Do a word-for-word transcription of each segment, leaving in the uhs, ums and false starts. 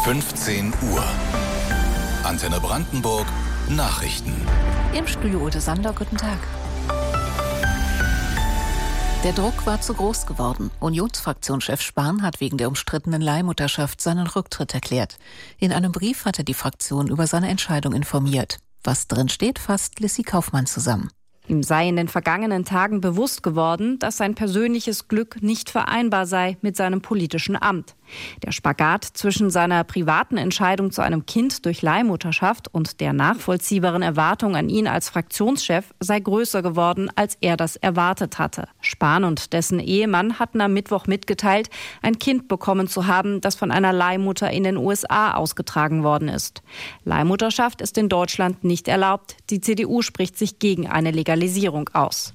fünfzehn Uhr. Antenne Brandenburg Nachrichten. Im Studio Ute Sander, guten Tag. Der Druck war zu groß geworden. Unionsfraktionschef Spahn hat wegen der umstrittenen Leihmutterschaft seinen Rücktritt erklärt. In einem Brief hat er die Fraktion über seine Entscheidung informiert. Was drin steht, fasst Lissy Kaufmann zusammen. Ihm sei in den vergangenen Tagen bewusst geworden, dass sein persönliches Glück nicht vereinbar sei mit seinem politischen Amt. Der Spagat zwischen seiner privaten Entscheidung zu einem Kind durch Leihmutterschaft und der nachvollziehbaren Erwartung an ihn als Fraktionschef sei größer geworden, als er das erwartet hatte. Spahn und dessen Ehemann hatten am Mittwoch mitgeteilt, ein Kind bekommen zu haben, das von einer Leihmutter in den U S A ausgetragen worden ist. Leihmutterschaft ist in Deutschland nicht erlaubt. Die C D U spricht sich gegen eine Legalisierung aus.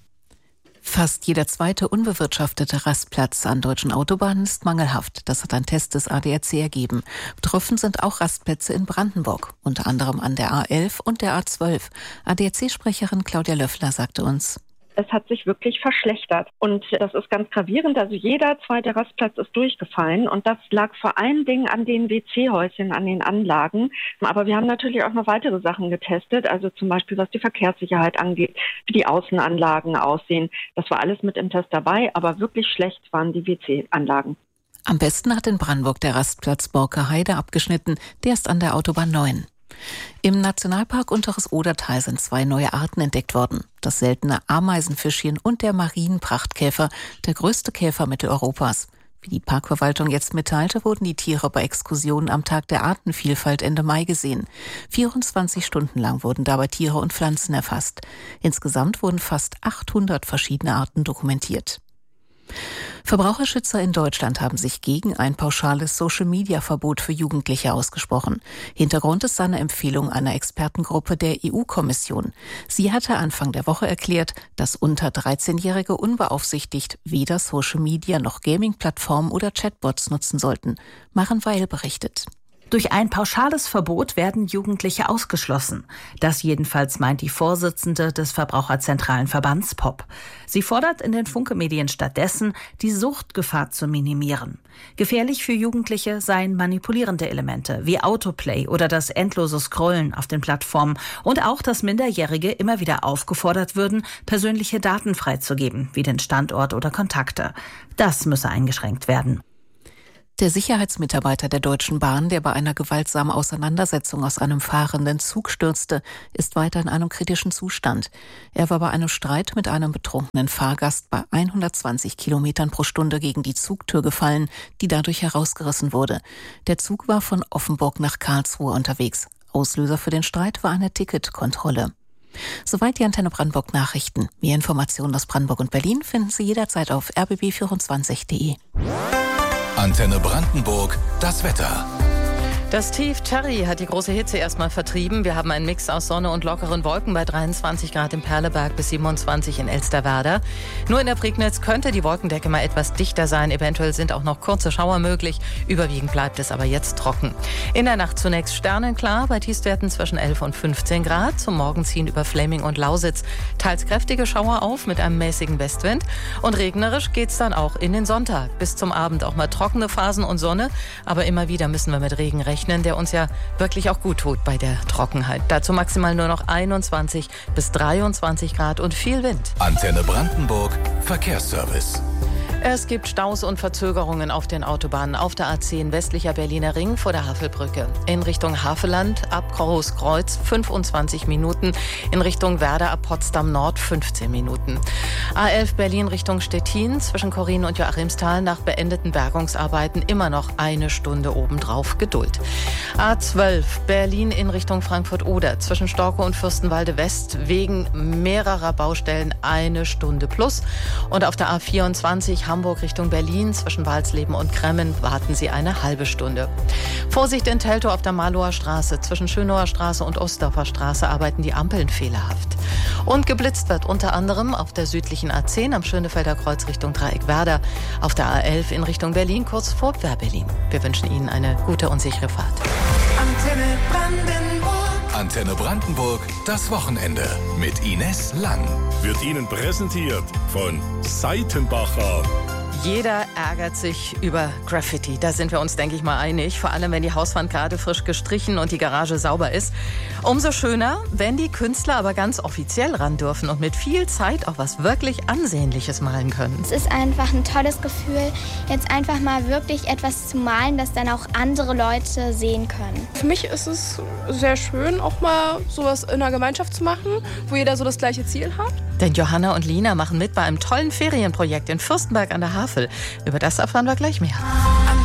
Fast jeder zweite unbewirtschaftete Rastplatz an deutschen Autobahnen ist mangelhaft. Das hat ein Test des A D A C ergeben. Betroffen sind auch Rastplätze in Brandenburg, unter anderem an der A elf und der A zwölf. A D A C-Sprecherin Claudia Löffler sagte uns: Es hat sich wirklich verschlechtert. Und das ist ganz gravierend. Also jeder zweite Rastplatz ist durchgefallen. Und das lag vor allen Dingen an den W C-Häuschen, an den Anlagen. Aber wir haben natürlich auch noch weitere Sachen getestet. Also zum Beispiel, was die Verkehrssicherheit angeht, wie die Außenanlagen aussehen. Das war alles mit im Test dabei. Aber wirklich schlecht waren die W C-Anlagen. Am besten hat in Brandenburg der Rastplatz Borker Heide abgeschnitten. Der ist an der Autobahn neun. Im Nationalpark Unteres Odertal sind zwei neue Arten entdeckt worden. Das seltene Ameisenfischchen und der Marienprachtkäfer, der größte Käfer Mitteleuropas. Wie die Parkverwaltung jetzt mitteilte, wurden die Tiere bei Exkursionen am Tag der Artenvielfalt Ende Mai gesehen. vierundzwanzig Stunden lang wurden dabei Tiere und Pflanzen erfasst. Insgesamt wurden fast achthundert verschiedene Arten dokumentiert. Verbraucherschützer in Deutschland haben sich gegen ein pauschales Social-Media-Verbot für Jugendliche ausgesprochen. Hintergrund ist eine Empfehlung einer Expertengruppe der E U-Kommission. Sie hatte Anfang der Woche erklärt, dass unter dreizehnjährige unbeaufsichtigt weder Social-Media noch Gaming-Plattformen oder Chatbots nutzen sollten. Maren Weil berichtet. Durch ein pauschales Verbot werden Jugendliche ausgeschlossen. Das jedenfalls meint die Vorsitzende des Verbraucherzentralen Verbands P O P. Sie fordert in den Funke-Medien stattdessen, die Suchtgefahr zu minimieren. Gefährlich für Jugendliche seien manipulierende Elemente wie Autoplay oder das endlose Scrollen auf den Plattformen und auch, dass Minderjährige immer wieder aufgefordert würden, persönliche Daten freizugeben, wie den Standort oder Kontakte. Das müsse eingeschränkt werden. Der Sicherheitsmitarbeiter der Deutschen Bahn, der bei einer gewaltsamen Auseinandersetzung aus einem fahrenden Zug stürzte, ist weiter in einem kritischen Zustand. Er war bei einem Streit mit einem betrunkenen Fahrgast bei hundertzwanzig Kilometern pro Stunde gegen die Zugtür gefallen, die dadurch herausgerissen wurde. Der Zug war von Offenburg nach Karlsruhe unterwegs. Auslöser für den Streit war eine Ticketkontrolle. Soweit die Antenne Brandenburg Nachrichten. Mehr Informationen aus Brandenburg und Berlin finden Sie jederzeit auf r b b vierundzwanzig punkt de. Antenne Brandenburg, das Wetter. Das Tief Terry hat die große Hitze erstmal vertrieben. Wir haben einen Mix aus Sonne und lockeren Wolken bei dreiundzwanzig Grad im Perleberg bis siebenundzwanzig in Elsterwerda. Nur in der Prignitz könnte die Wolkendecke mal etwas dichter sein. Eventuell sind auch noch kurze Schauer möglich. Überwiegend bleibt es aber jetzt trocken. In der Nacht zunächst sternenklar bei Tiefstwerten zwischen elf und fünfzehn Grad. Zum Morgen ziehen über Fläming und Lausitz teils kräftige Schauer auf mit einem mäßigen Westwind. Und regnerisch geht's dann auch in den Sonntag. Bis zum Abend auch mal trockene Phasen und Sonne. Aber immer wieder müssen wir mit Regen rechnen, der uns ja wirklich auch gut tut bei der Trockenheit. Dazu maximal nur noch einundzwanzig bis dreiundzwanzig Grad und viel Wind. Antenne Brandenburg Verkehrsservice. Es gibt Staus und Verzögerungen auf den Autobahnen. Auf der A zehn westlicher Berliner Ring vor der Havelbrücke. In Richtung Havelland ab Großkreuz fünfundzwanzig Minuten. In Richtung Werder ab Potsdam Nord fünfzehn Minuten. A elf Berlin Richtung Stettin zwischen Korin und Joachimsthal nach beendeten Bergungsarbeiten immer noch eine Stunde obendrauf Geduld. A zwölf Berlin in Richtung Frankfurt-Oder zwischen Storkow und Fürstenwalde West wegen mehrerer Baustellen eine Stunde plus. Und auf der A vierundzwanzig Hamburg Richtung Berlin zwischen Walsleben und Kremmen warten Sie eine halbe Stunde. Vorsicht in Teltow auf der Marlower Straße. Zwischen Schönauer Straße und Ostdorfer Straße arbeiten die Ampeln fehlerhaft. Und geblitzt wird unter anderem auf der südlichen A zehn am Schönefelder Kreuz Richtung Dreieckwerder, auf der A elf in Richtung Berlin kurz vor Wehr-Berlin. Wir wünschen Ihnen eine gute und sichere Fahrt. Antenne Brandenburg. Antenne Brandenburg, das Wochenende mit Ines Lang. Wird Ihnen präsentiert von Seitenbacher. Jeder ärgert sich über Graffiti. Da sind wir uns, denke ich mal, einig. Vor allem, wenn die Hauswand gerade frisch gestrichen und die Garage sauber ist. Umso schöner, wenn die Künstler aber ganz offiziell ran dürfen und mit viel Zeit auch was wirklich Ansehnliches malen können. Es ist einfach ein tolles Gefühl, jetzt einfach mal wirklich etwas zu malen, das dann auch andere Leute sehen können. Für mich ist es sehr schön, auch mal sowas in einer Gemeinschaft zu machen, wo jeder so das gleiche Ziel hat. Denn Johanna und Lina machen mit bei einem tollen Ferienprojekt in Fürstenberg an der Havel. Über das erfahren wir gleich mehr.